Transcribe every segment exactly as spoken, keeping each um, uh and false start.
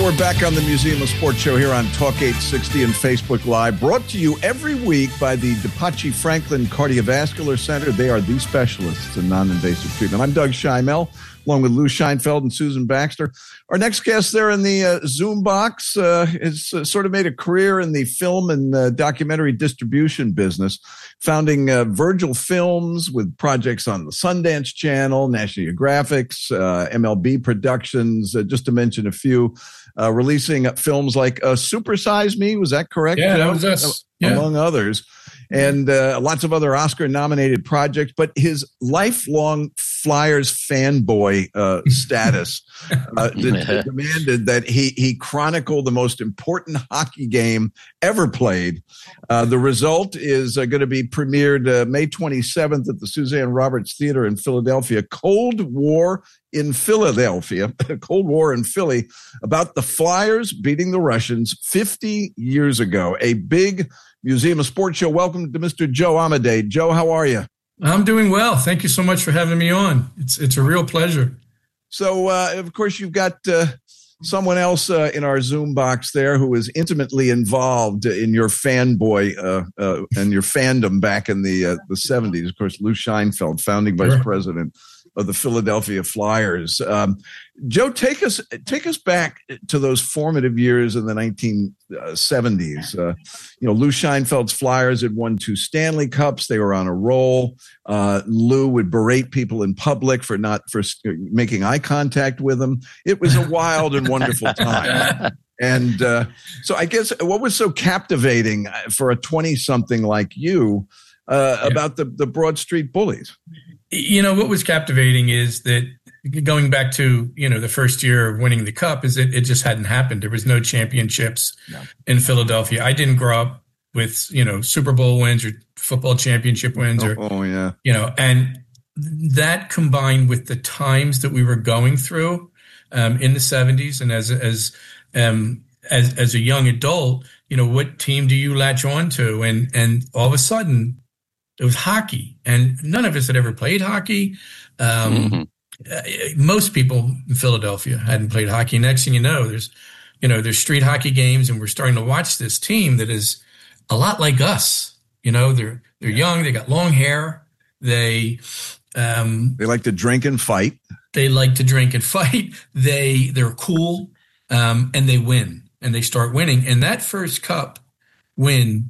we're back on the Museum of Sports show here on Talk eight sixty and Facebook Live, brought to you every week by the DePachi Franklin Cardiovascular Center. They are the specialists in non-invasive treatment. I'm Doug Scheimel, along with Lou Scheinfeld and Susan Baxter. Our next guest there in the uh, Zoom box uh, has uh, sort of made a career in the film and uh, documentary distribution business, founding uh, Virgil Films with projects on the Sundance Channel, National Geographic, uh, M L B Productions, uh, just to mention a few, uh, releasing films like uh, Super Size Me. Was that correct? Yeah, that was us. Yeah. Among others. And uh, lots of other Oscar-nominated projects, but his lifelong Flyers fanboy uh, status uh, de- demanded that he he chronicle the most important hockey game ever played. Uh, the result is uh, going to be premiered uh, May twenty-seventh at the Suzanne Roberts Theater in Philadelphia. Cold War in Philadelphia, Cold War in Philly, about the Flyers beating the Russians fifty years ago. A big Museum of Sports show. Welcome to Mister Joe Amodei. Joe, how are you? I'm doing well. Thank you so much for having me on. It's it's a real pleasure. So, uh, of course, you've got uh, someone else uh, in our Zoom box there who is intimately involved in your fanboy uh, uh, and your fandom back in the uh, the seventies. Of course, Lou Scheinfeld, founding vice Sure. president of the Philadelphia Flyers. Um, Joe, take us take us back to those formative years in the nineteen seventies. Uh, you know, Lou Scheinfeld's Flyers had won two Stanley Cups. They were on a roll. Uh, Lou would berate people in public for not for making eye contact with them. It was a wild and wonderful time. And uh, so, I guess what was so captivating for a twenty-something like you uh, Yeah. about the the Broad Street Bullies? You know, what was captivating is that going back to, you know, the first year of winning the cup is it, it just hadn't happened. There was no championships No. in Philadelphia. I didn't grow up with, you know, Super Bowl wins or football championship wins or, Oh, oh yeah. you know, and that combined with the times that we were going through um, in the seventies and as, as, um, as, as a young adult, you know, what team do you latch on to? And, and all of a sudden, it was hockey, and none of us had ever played hockey. Um, mm-hmm. uh, most people in Philadelphia hadn't played hockey. Next thing you know, there's, you know, there's street hockey games, and we're starting to watch this team that is a lot like us. You know, they're they're young, they got long hair, they um, They like to drink and fight. They like to drink and fight. They they're cool, um, and they win, and they start winning. And that first cup win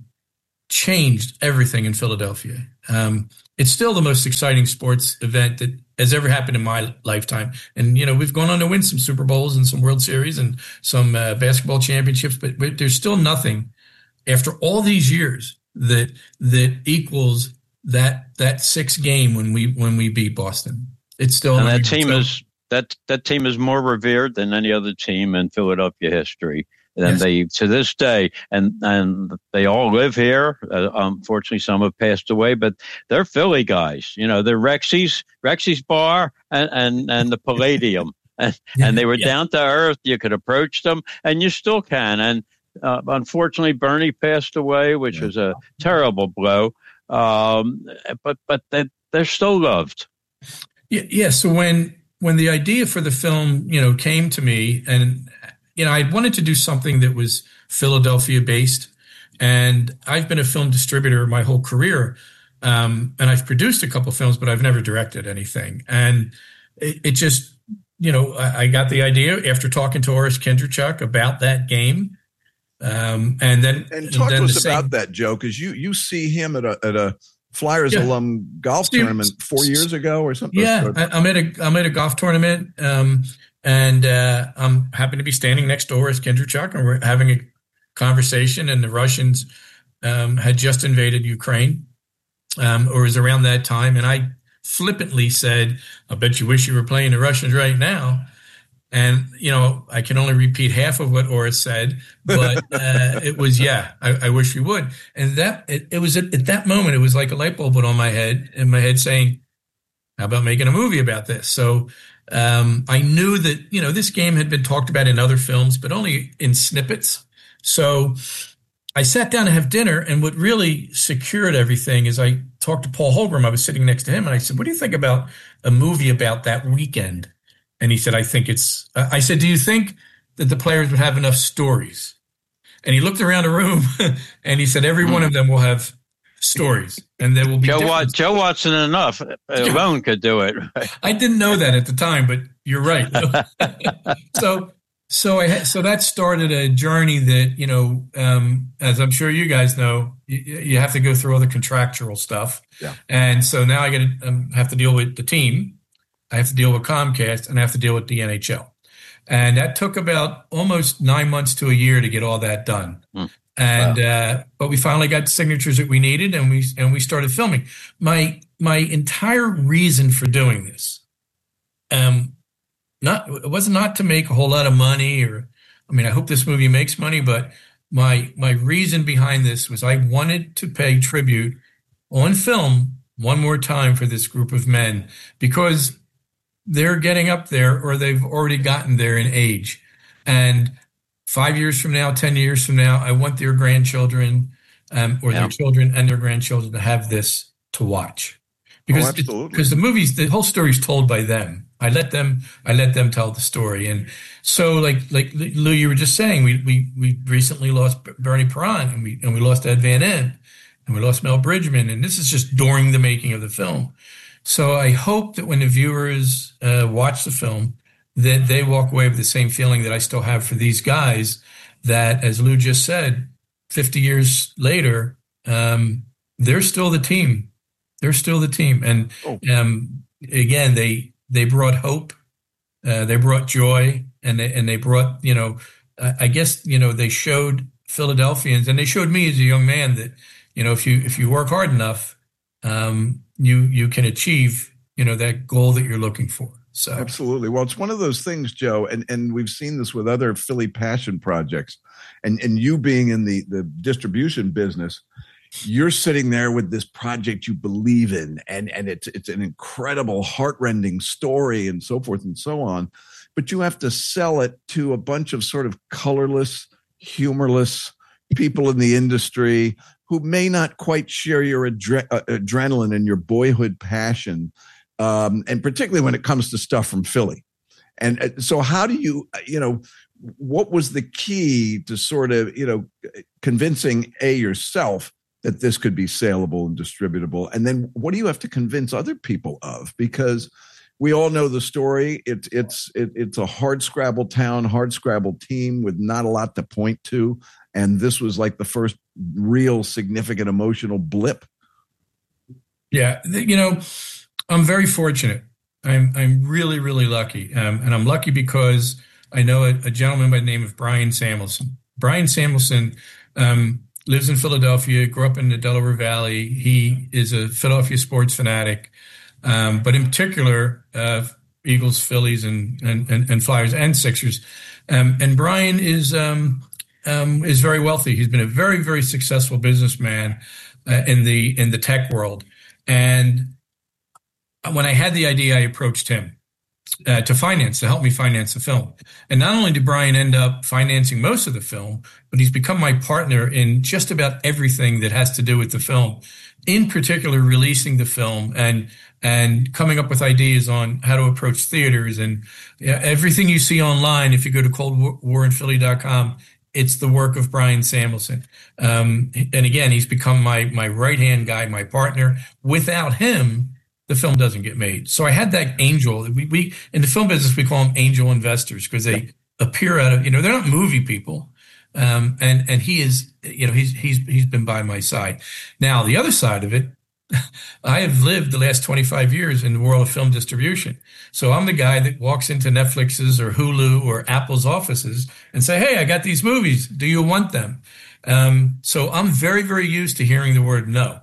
changed everything in Philadelphia. Um, it's still the most exciting sports event that has ever happened in my lifetime. And, you know, we've gone on to win some Super Bowls and some World Series and some uh, basketball championships, but, but there's still nothing after all these years that that equals that that sixth game when we when we beat Boston. It's still and that team so, is that that team is more revered than any other team in Philadelphia history. And yes. they, to this day, and, and they all live here. Uh, unfortunately, some have passed away, but they're Philly guys. You know, they're Rexy's, Rexy's Bar and, and, and the Palladium. and, and they were yeah. down to earth. You could approach them, and you still can. And uh, unfortunately, Bernie passed away, which yeah. was a terrible blow. Um, but but they, they're still loved. Yeah, yeah. So when when the idea for the film, you know, came to me, and you know, I wanted to do something that was Philadelphia based, and I've been a film distributor my whole career, um, and I've produced a couple films, but I've never directed anything. And it, it just, you know, I, I got the idea after talking to Orest Kindrachuk about that game, um, and then and talk and then to us the same, about that, Joe, because you you see him at a at a Flyers yeah. alum golf Steve, tournament four years ago or something. Yeah, I, I'm at a I'm at a golf tournament. Um, And uh, I'm happy to be standing next to Orest Kindrachuk, and we're having a conversation. And the Russians um, had just invaded Ukraine, um, or it was around that time. And I flippantly said, "I bet you wish you were playing the Russians right now." And you know, I can only repeat half of what Orest said, but uh, it was, "Yeah, I, I wish we would." And that it, it was at, at that moment, it was like a light bulb went on my head, in my head, saying, "How about making a movie about this?" So. Um, I knew that, you know, this game had been talked about in other films, but only in snippets. So I sat down to have dinner, and what really secured everything is I talked to Paul Holgram. I was sitting next to him, and I said, "What do you think about a movie about that weekend?" And he said, "I think it's, uh, I said, do you think that the players would have enough stories. And he looked around the room and he said, every mm. one of them will have stories, and there will be Joe, Wat- Joe Watson enough alone could do it. I didn't know that at the time, but you're right. so, so I so that started a journey that, you know, um, as I'm sure you guys know, you, you have to go through all the contractual stuff. Yeah. And so now I got to um, have to deal with the team. I have to deal with Comcast, and I have to deal with the N H L. And that took about almost nine months to a year to get all that done. Mm. And, wow. uh, but we finally got the signatures that we needed, and we, and we started filming. My, my entire reason for doing this, um, not, it was not to make a whole lot of money, or, I mean, I hope this movie makes money, but my, my reason behind this was I wanted to pay tribute on film one more time for this group of men, because they're getting up there, or they've already gotten there in age. And five years from now, ten years from now, I want their grandchildren um, or yeah. their children and their grandchildren to have this to watch. Because oh, because the movies, the whole story is told by them. I let them I let them tell the story. And so, like like Lou, you were just saying, we we we recently lost Bernie Perron, and we and we lost Ed Van Ent, and we lost Mel Bridgman, and this is just during the making of the film. So I hope that when the viewers uh, watch the film, that they walk away with the same feeling that I still have for these guys, that, as Lou just said, fifty years later, um, they're still the team. They're still the team. And oh. um, again, they they brought hope, uh, they brought joy, and they, and they brought, you know, uh, I guess, you know, they showed Philadelphians, and they showed me as a young man that, you know, if you if you work hard enough, um, you you can achieve, you know, that goal that you're looking for. So. Absolutely. Well, it's one of those things, Joe, and, and we've seen this with other Philly passion projects, and, and you being in the, the distribution business, you're sitting there with this project you believe in, and, and it's it's an incredible, heartrending story and so forth and so on, but you have to sell it to a bunch of sort of colorless, humorless people in the industry who may not quite share your adre- uh, adrenaline and your boyhood passion. Um, and particularly when it comes to stuff from Philly. And uh, so how do you, you know, what was the key to sort of, you know, convincing A, yourself that this could be saleable and distributable? And then what do you have to convince other people of? Because we all know the story. It's, it's, it, it's a hard scrabble town, hard scrabble team with not a lot to point to. And this was like the first real significant emotional blip. Yeah. You know, I'm very fortunate. I'm I'm really, really lucky. Um, and I'm lucky because I know a, a gentleman by the name of Brian Samuelson. Brian Samuelson um, lives in Philadelphia, grew up in the Delaware Valley. He is a Philadelphia sports fanatic, um, but in particular, uh, Eagles, Phillies, and, and, and, and Flyers and Sixers. Um, and Brian is um, um, is very wealthy. He's been a very, very successful businessman uh, in the in the tech world. And when I had the idea, I approached him uh, to finance, to help me finance the film. And not only did Brian end up financing most of the film, but he's become my partner in just about everything that has to do with the film, in particular, releasing the film and and coming up with ideas on how to approach theaters. And yeah, everything you see online, if you go to cold war in philly dot com, it's the work of Brian Samuelson. Um, and again, he's become my my right-hand guy, my partner. Without him, the film doesn't get made. So I had that angel. We, we in the film business, we call them angel investors because they appear out of, you know, they're not movie people. Um, and, and he is, you know, he's, he's, he's been by my side. Now, the other side of it, I have lived the last twenty-five years in the world of film distribution. So I'm the guy that walks into Netflix's or Hulu or Apple's offices and say, hey, I got these movies. Do you want them? Um, so I'm very, very used to hearing the word no.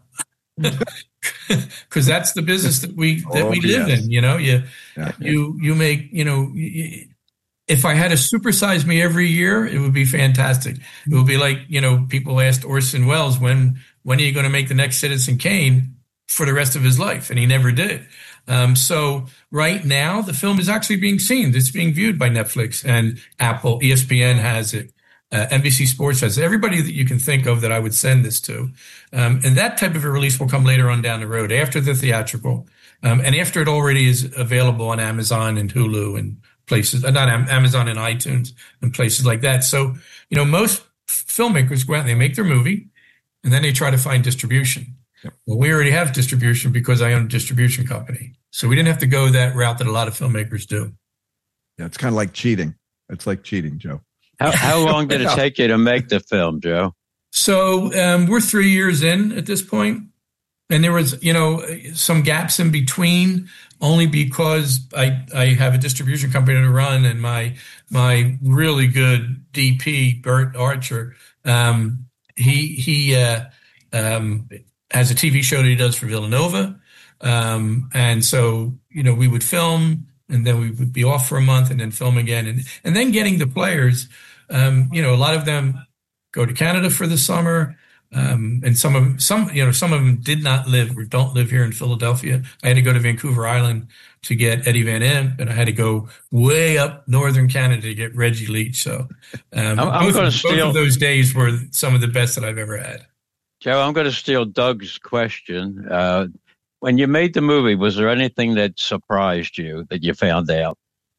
Because that's the business that we that oh, we live yes. in, you know. You yeah. you you make, you know. You, if I had a supersize me every year, it would be fantastic. It would be like, you know, people asked Orson Welles when when are you going to make the next Citizen Kane for the rest of his life, and he never did. Um, so right now, the film is actually being seen. It's being viewed by Netflix and Apple. E S P N has it. Uh, N B C Sports has everybody that you can think of that I would send this to. Um, and that type of a release will come later on down the road after the theatrical um, and after it already is available on Amazon and Hulu and places, uh, not Amazon and iTunes and places like that. So, you know, most filmmakers go out and they make their movie and then they try to find distribution. Yep. Well, we already have distribution because I own a distribution company. So we didn't have to go that route that a lot of filmmakers do. Yeah, it's kind of like cheating. It's like cheating, Joe. How, how long did it take you to make the film, Joe? So um, we're three years in at this point. And there was, you know, some gaps in between only because I, I have a distribution company to run, and my my really good D P, Bert Archer, um, he he uh, um, has a T V show that he does for Villanova. Um, and so, you know, we would film and then we would be off for a month and then film again. And, and then getting the players, um, you know, a lot of them go to Canada for the summer. Um, and some of them, some, you know, some of them did not live or don't live here in Philadelphia. I had to go to Vancouver Island to get Eddie Van Impe, and I had to go way up northern Canada to get Reggie Leach. So um, I'm, I'm both, going of, to steal. both of those days were some of the best that I've ever had. Joe, I'm going to steal Doug's question. Uh, when you made the movie, was there anything that surprised you that you found out?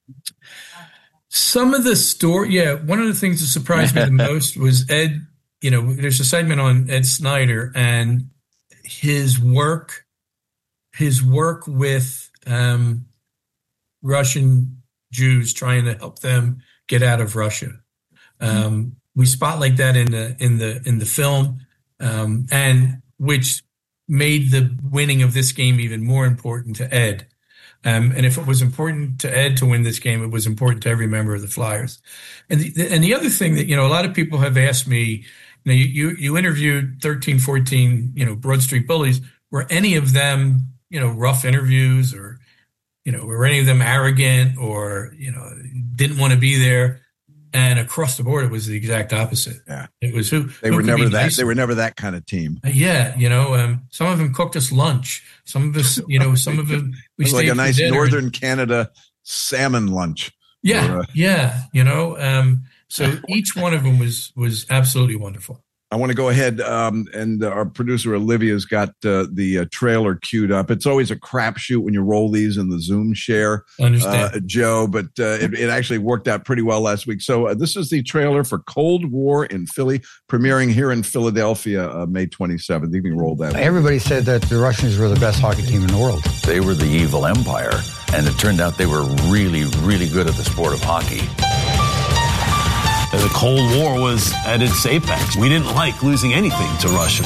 Some of the story, yeah. One of the things that surprised me the most was Ed. You know, there's a segment on Ed Snider and his work, his work with um, Russian Jews, trying to help them get out of Russia. Um, we spotlight that in the in the in the film, um, and which made the winning of this game even more important to Ed. Um, and if it was important to Ed to win this game, it was important to every member of the Flyers. And the, and the other thing that, you know, a lot of people have asked me, you know, you, you, you interviewed thirteen, fourteen, you know, Broad Street Bullies. Were any of them, you know, rough interviews, or, you know, were any of them arrogant, or, you know, didn't want to be there? And across the board, it was the exact opposite. Yeah, it was who they who were never that. Nice. They were never that kind of team. Yeah, you know, um, some of them cooked us lunch. Some of us, you know, some of them we it was like a nice dinner. Northern Canada salmon lunch. Yeah, or, uh, yeah, you know. Um, so each one of them was was absolutely wonderful. I want to go ahead, um, and our producer Olivia's got uh, the uh, trailer queued up. It's always a crapshoot when you roll these in the Zoom share, Understand. Uh, Joe, but uh, it, it actually worked out pretty well last week. So uh, this is the trailer for Cold War in Philly, premiering here in Philadelphia, uh, May twenty-seventh. You can roll that. Everybody said that the Russians were the best hockey team in the world. They were the evil empire, and it turned out they were really, really good at the sport of hockey. The Cold War was at its apex. We didn't like losing anything to Russia.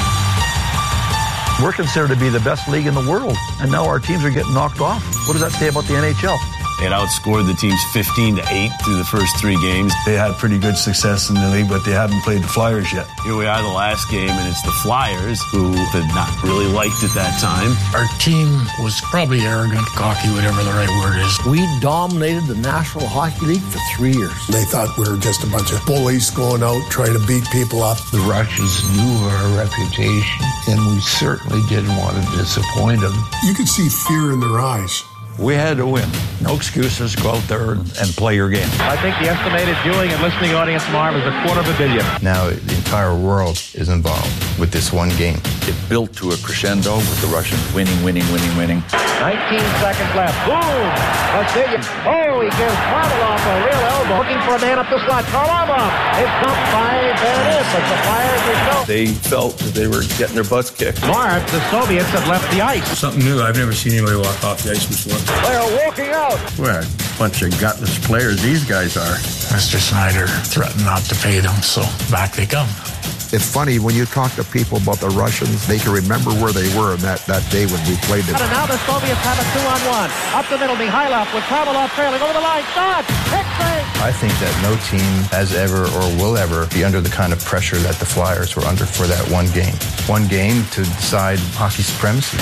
We're considered to be the best league in the world, and now our teams are getting knocked off. What does that say about the N H L? They had outscored the teams fifteen to eight through the first three games. They had pretty good success in the league, but they haven't played the Flyers yet. Here we are the last game, and it's the Flyers, who had not really liked at that time. Our team was probably arrogant, cocky, whatever the right word is. We dominated the National Hockey League for three years. They thought we were just a bunch of bullies going out trying to beat people up. The Russians knew our reputation, and we certainly didn't want to disappoint them. You could see fear in their eyes. We had to win. No excuses. Go out there and play your game. I think the estimated viewing and listening audience tomorrow is a quarter of a billion. Now the entire world is involved with this one game. It built to a crescendo with the Russians winning, winning, winning, winning. nineteen seconds left. Boom! Vassilyev. Oh, he gives Varlamov a real elbow. Looking for a man up the slot. Varlamov is pumped by Van Impe, but the Flyers are still. They felt that they were getting their butts kicked. Mark, the Soviets have left the ice. Something new. I've never seen anybody walk off the ice before. They're walking out. We're a bunch of gutless players these guys are. Mister Snyder threatened not to pay them, so back they come. It's funny, when you talk to people about the Russians, they can remember where they were in that, that day when we played them. And now the Soviets have a two-on-one. Up the middle, Mikhailov with Kravilov trailing over the line. Shot! Six-save! I think that no team has ever or will ever be under the kind of pressure that the Flyers were under for that one game. One game to decide hockey supremacy.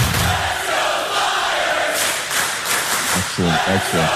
Excellent, excellent.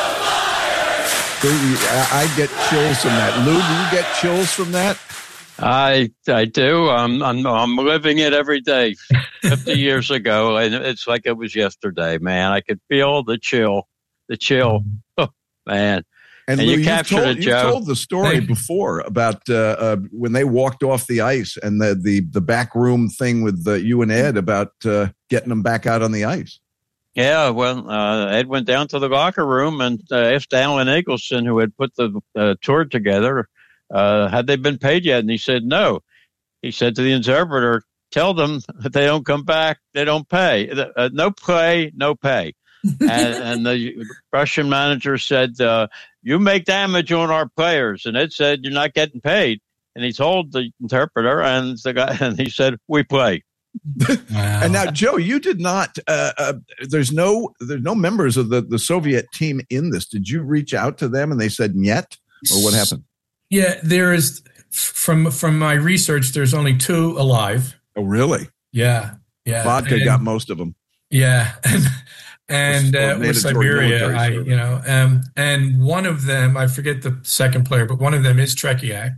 I get chills from that. Lou, do you get chills from that? I I do. I'm I'm I'm living it every day. Fifty years ago, and it's like it was yesterday, man. I could feel the chill, the chill, oh, man. And, and Lou, you captured told, it, Joe. You told the story before about uh, uh, when they walked off the ice and the the the back room thing with uh, you and Ed about uh, getting them back out on the ice. Yeah, well, uh, Ed went down to the locker room and uh, asked Alan Eagleson, who had put the uh, tour together, uh, had they been paid yet? And he said no. He said to the interpreter, tell them that they don't come back, they don't pay. Uh, no play, no pay. and, and the Russian manager said, uh, you make damage on our players. And Ed said, you're not getting paid. And he told the interpreter, and the guy, and he said, we play. Wow. And now, Joe, you did not. Uh, uh, there's no. There's no members of the, the Soviet team in this. Did you reach out to them and they said "Niet," or what happened? Yeah, there is. From from my research, there's only two alive. Oh, really? Yeah, yeah. Vodka and, got most of them. Yeah, and and uh, with Siberia, I you know, um, and one of them, I forget the second player, but one of them is Trekiak,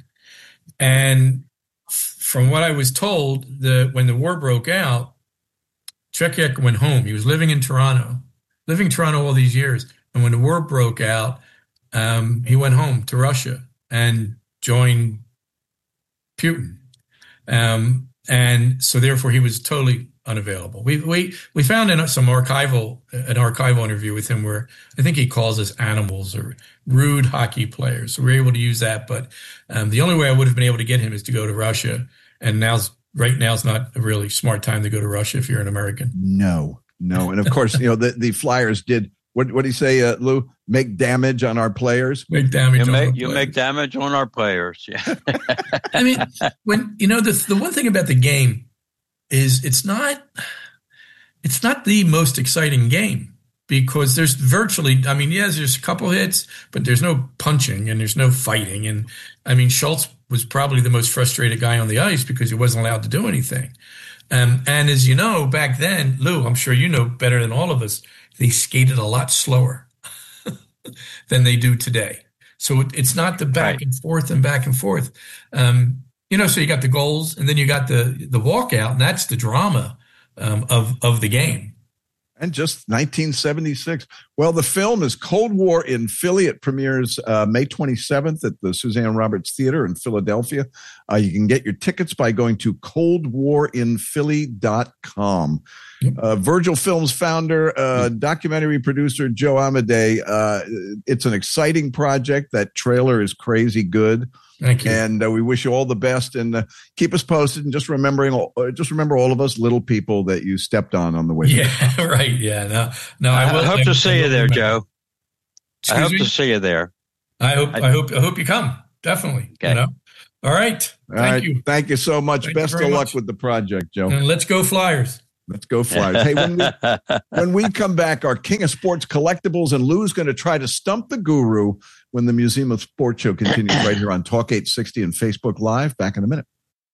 and from what I was told, the when the war broke out, Trekiak went home. He was living in Toronto, living in Toronto all these years. And when the war broke out, um, he went home to Russia and joined Putin. Um, and so therefore he was totally unavailable. We we we found in some archival an archival interview with him where I think he calls us animals or rude hockey players. So we were able to use that, but um, the only way I would have been able to get him is to go to Russia. And now's right now is not a really smart time to go to Russia if you're an American. No, no, and of course you know the, the Flyers did. What what do you say, uh, Lou? Make damage on our players. Make damage. You on make our you players. make damage on our players. Yeah. I mean, when you know the the one thing about the game is it's not it's not the most exciting game because there's virtually. I mean, yes, there's a couple hits, but there's no punching and there's no fighting. And I mean, Schultz was probably the most frustrated guy on the ice because he wasn't allowed to do anything. Um, and as you know, back then, Lou, I'm sure you know better than all of us, they skated a lot slower than they do today. So it, it's not the back right. and forth and back and forth. Um, you know, so you got the goals and then you got the the walkout, and that's the drama um, of of the game. And just nineteen seventy-six. Well, the film is Cold War in Philly. It premieres uh, May twenty-seventh at the Suzanne Roberts Theater in Philadelphia. Uh, you can get your tickets by going to cold war in philly dot com. Yep. Uh, Virgil Films founder, uh, yep. documentary producer Joe Amedei. Uh, it's an exciting project. That trailer is crazy good. Thank you. And uh, we wish you all the best, and uh, keep us posted. And just remembering, uh, just remember all of us little people that you stepped on on the way. Yeah, right. Yeah. No, no. I, I will, hope I, to see you there, Joe. Excuse I hope me? to see you there. I hope. I, I hope. I hope you come. Definitely. Okay. You know. All right. All Thank right. you. Thank you so much. Thank Best of much. luck with the project, Joe. And let's go Flyers. Let's go Flyers. Hey, when we, when we come back, our King of Sports collectibles, and Lou's going to try to stump the guru when the Museum of Sports show continues right here on Talk eight sixty and Facebook Live. Back in a minute.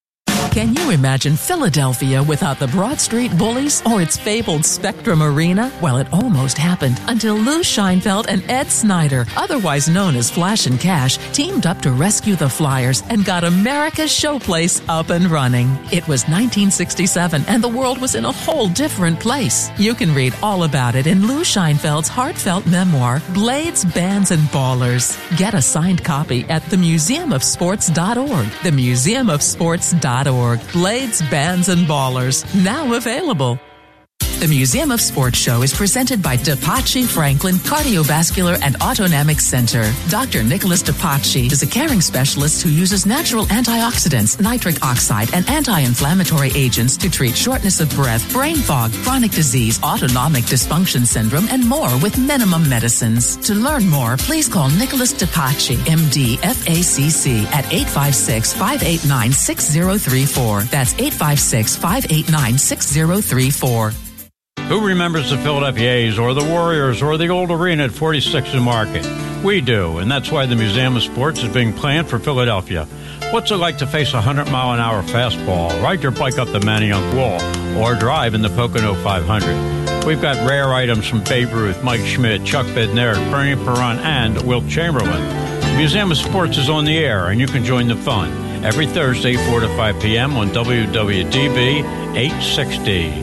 Can you imagine Philadelphia without the Broad Street Bullies or its fabled Spectrum Arena? Well, it almost happened until Lou Scheinfeld and Ed Snyder, otherwise known as Flash and Cash, teamed up to rescue the Flyers and got America's showplace up and running. It was nineteen sixty-seven and the world was in a whole different place. You can read all about it in Lou Scheinfeld's heartfelt memoir, Blades, Bands, and Ballers. Get a signed copy at the museum of sports dot org. the museum of sports dot org. Blades, Bands, and Ballers, now available. The Museum of Sports show is presented by DePace Franklin Cardiovascular and Autonomic Center. Doctor Nicholas DePace is a caring specialist who uses natural antioxidants, nitric oxide, and anti-inflammatory agents to treat shortness of breath, brain fog, chronic disease, autonomic dysfunction syndrome, and more with minimum medicines. To learn more, please call Nicholas DePace, M D, F A C C, at eight five six, five eight nine, six zero three four. That's eight five six, five eight nine, six zero three four. Who remembers the Philadelphia A's or the Warriors or the old arena at forty-sixth and Market? We do, and that's why the Museum of Sports is being planned for Philadelphia. What's it like to face a one hundred mile an hour fastball, ride your bike up the Manayunk Wall, or drive in the Pocono five hundred? We've got rare items from Babe Ruth, Mike Schmidt, Chuck Bednarik, Bernie Perron, and Wilt Chamberlain. The Museum of Sports is on the air, and you can join the fun every Thursday, four to five p.m. on W W D B eight sixty.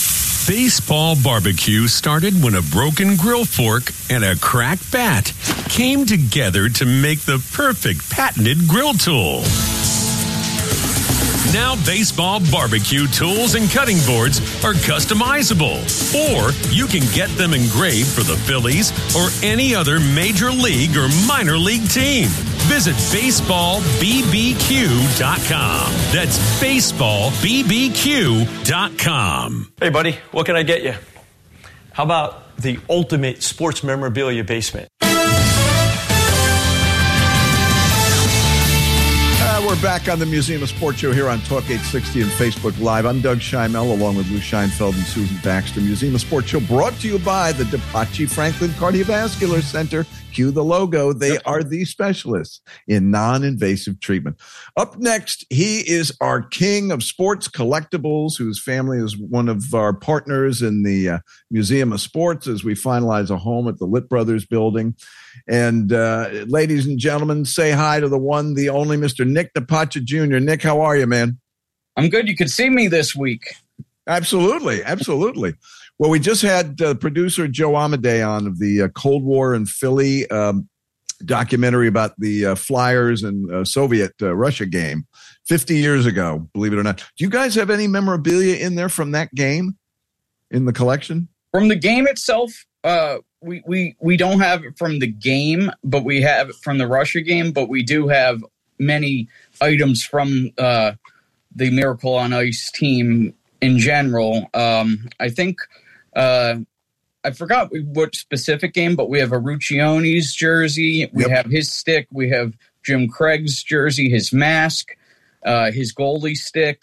Baseball barbecue started when a broken grill fork and a cracked bat came together to make the perfect patented grill tool. Now, baseball barbecue tools and cutting boards are customizable, or you can get them engraved for the Phillies or any other major league or minor league team. Visit baseball b b q dot com. That's baseball b b q dot com. Hey, buddy, what can I get you? How about the ultimate sports memorabilia basement? Uh, we're back on the Museum of Sports show here on Talk eight sixty and Facebook Live. I'm Doug Scheimel, along with Lou Scheinfeld and Susan Baxter. Museum of Sports show brought to you by the DePachi Franklin Cardiovascular Center. Cue the logo. They are the specialists in non-invasive treatment. Up next, he is our king of sports collectibles, whose family is one of our partners in the uh, Museum of Sports as we finalize a home at the Litt Brothers building. And uh, ladies and gentlemen, say hi to the one, the only Mister Nick DePachi Junior Nick, how are you, man? I'm good. You could see me this week. Absolutely. Absolutely. Well, we just had uh, producer Joe Amedee on of the uh, Cold War in Philly um, documentary about the uh, Flyers and uh, Soviet uh, Russia game fifty years ago, believe it or not. Do you guys have any memorabilia in there from that game in the collection? From the game itself, uh, we, we, we don't have it from the game, but we have it from the Russia game, but we do have many items from uh, the Miracle on Ice team in general. Um, I think uh, I forgot what specific game, but we have a Ruccione's jersey. We yep. have his stick. We have Jim Craig's jersey, his mask, uh, his goalie stick.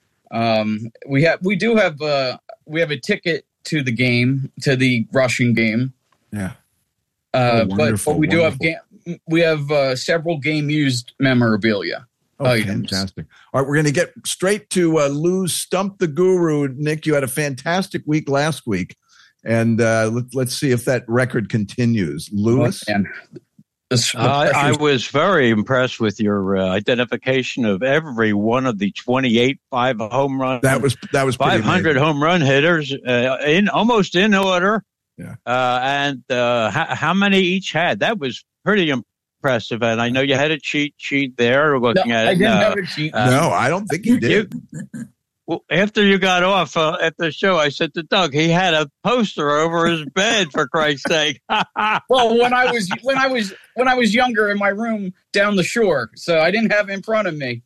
Um, we have we do have uh, we have a ticket to the game, to the Russian game. Yeah, uh, oh, but, but we do have game. We have uh, several game used memorabilia. Oh, items. Fantastic. All right, we're going to get straight to uh, Lou's Stump the Guru. Nick, you had a fantastic week last week, and uh, let, let's see if that record continues. Lewis? Oh, uh, I was very impressed with your uh, identification of every one of the twenty-eight five home run. That was that was five hundred amazing. Home run hitters uh, in almost in order. Yeah. Uh, and uh, how, how many each had? That was pretty impressive. And I know you had a cheat sheet there looking no, at it. I didn't uh, have a cheat. Uh, no, I don't think you did. You, well, after you got off uh, at the show, I said to Doug, he had a poster over his bed, for Christ's sake. Well, when I was when I was when I was younger in my room down the shore, so I didn't have it in front of me.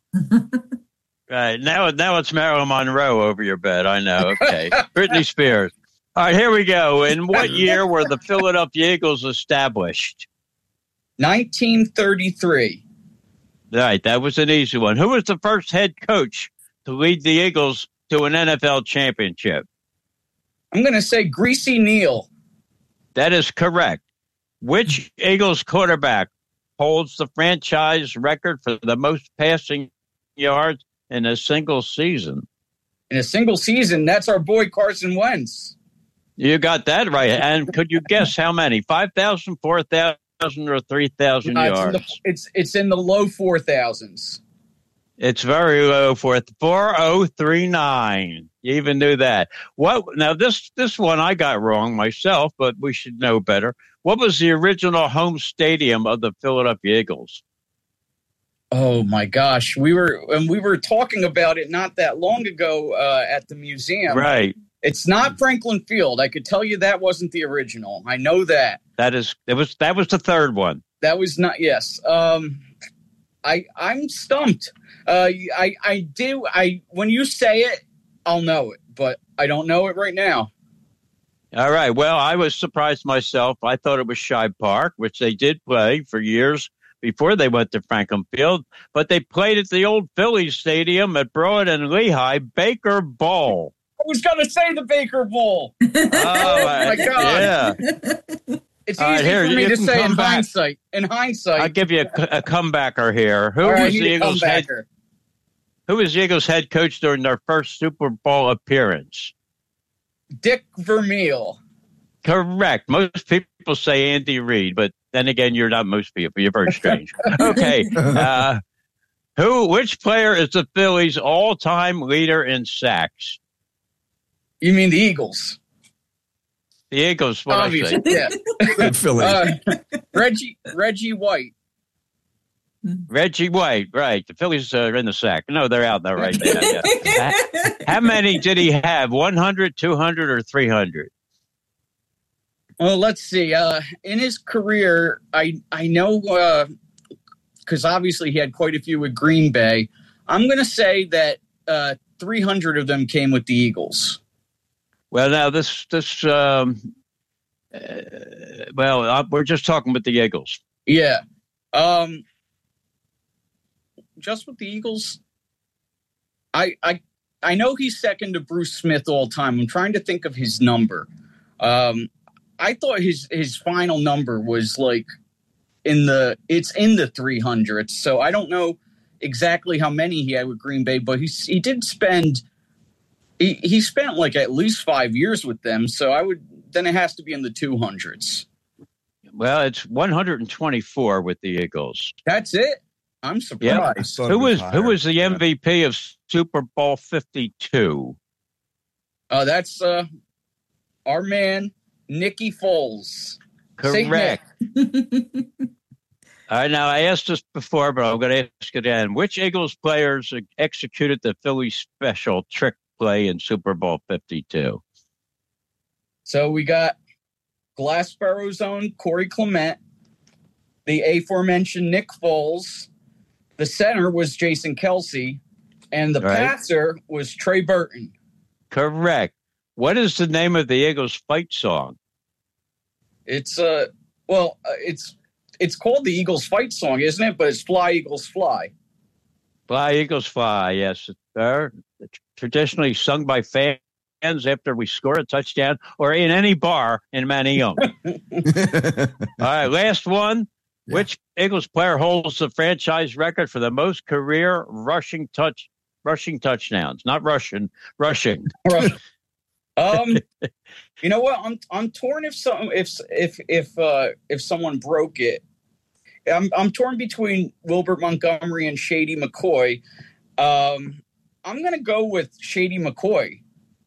Right now, now it's Marilyn Monroe over your bed. I know. Okay, Britney Spears. All right, here we go. In what year were the Philadelphia Eagles established? nineteen thirty-three. Right, that was an easy one. Who was the first head coach to lead the Eagles to an N F L championship? I'm going to say Greasy Neal. That is correct. Which Eagles quarterback holds the franchise record for the most passing yards in a single season? In a single season, that's our boy Carson Wentz. You got that right. And could you guess how many? five thousand, four thousand, or three thousand uh, yards? It's in, the, it's, it's in the low four thousands. It's very low for it. four thousand thirty-nine. You even knew that. What? Now, this, this one I got wrong myself, but we should know better. What was the original home stadium of the Philadelphia Eagles? Oh, my gosh. We were and we were talking about it not that long ago uh, at the museum. Right. It's not Franklin Field. I could tell you that wasn't the original. I know that. That is, it was, that was the third one. That was not, yes. Um, I, I'm stumped. Uh, I, I do. I, when you say it, I'll know it, but I don't know it right now. All right. Well, I was surprised myself. I thought it was Shibe Park, which they did play for years before they went to Franklin Field, but they played at the old Phillies Stadium at Broad and Lehigh, Baker Bowl. I was going to say the Baker Bowl. Oh, my God. Yeah. It's All easy right, here, for me to say in back. hindsight. In hindsight. I'll give you a, a comebacker here. Who right, was the Eagles head? Who was the Eagles head coach during their first Super Bowl appearance? Dick Vermeil. Correct. Most people say Andy Reid, but then again, you're not most people. You're very strange. Okay. Uh, who? Which player is the Phillies' all-time leader in sacks? You mean the Eagles? The Eagles. What Obviously, I say? Yeah. Philly. Uh, Reggie Reggie White. Reggie White, right. The Phillies are in the sack. No, they're out there right now. Yeah. How many did he have? one hundred, two hundred, or three hundred? Well, let's see. Uh, in his career, I I know because uh, obviously he had quite a few with Green Bay. I'm going to say that uh, three hundred of them came with the Eagles. Well, now this this um, uh, well, uh, we're just talking with the Eagles. Yeah. Um, just with the Eagles, I I I know he's second to Bruce Smith all time. I'm trying to think of his number. Um, I thought his his final number was like in the it's in the three hundreds. So I don't know exactly how many he had with Green Bay, but he he did spend he he spent like at least five years with them. So I would then it has to be in the two hundreds. Well, it's one hundred twenty-four with the Eagles. That's it. I'm surprised. Yep. Who was higher. Who was the M V P of Super Bowl fifty-two? Oh, uh, that's uh, our man Nicky Foles. Correct. All right. Now I asked this before, but I'm going to ask it again. Which Eagles players executed the Philly special trick play in Super Bowl fifty-two? So we got Glassboro's own Corey Clement, the aforementioned Nick Foles, the center was Jason Kelsey, and the right. passer was Trey Burton. Correct. What is the name of the Eagles fight song? It's uh well, uh, it's it's called the Eagles fight song, isn't it? But it's Fly Eagles Fly. Fly Eagles Fly. Yes, they're traditionally sung by fans after we score a touchdown or in any bar in Manayunk. All right, last one. Yeah. Which Eagles player holds the franchise record for the most career rushing touch rushing touchdowns? Not Russian, rushing. um, you know what? I'm I'm torn if some if if if uh, if someone broke it. I'm I'm torn between Wilbert Montgomery and Shady McCoy. Um, I'm gonna go with Shady McCoy.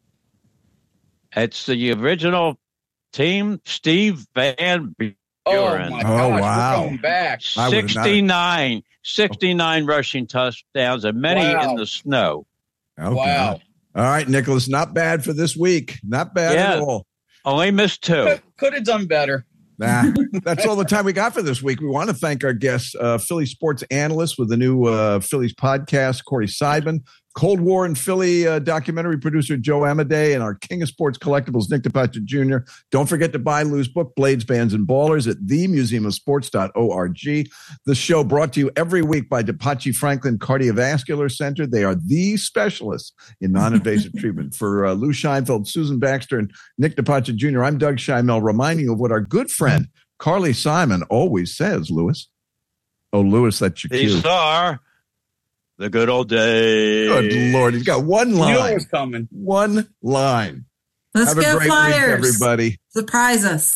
It's the original team, Steve Van Buren. Oh, my gosh, oh, wow. We're going back. sixty-nine, sixty-nine rushing touchdowns and many wow. in the snow. Okay. Wow. All right, Nicholas, not bad for this week. Not bad yeah. at all. Only missed two. Could, could have done better. Nah, that's all the time we got for this week. We want to thank our guests, uh, Philly sports analyst with the new uh, Phillies podcast, Corey Seidman, Cold War and Philly uh, documentary producer Joe Amaday, and our King of Sports Collectibles, Nick DiPace Junior Don't forget to buy Lou's book, Blades, Bands, and Ballers at the museum of sports dot org. The show brought to you every week by DiPace Franklin Cardiovascular Center. They are the specialists in non-invasive treatment. For uh, Lou Scheinfeld, Susan Baxter, and Nick DiPace Junior, I'm Doug Scheimel, reminding you of what our good friend Carly Simon always says, Louis. Oh, Louis, that's your cue. These are the good old days. Good Lord. He's got one line. You know what's coming. One line. Let's Have get a great flyers. week, everybody. Surprise us.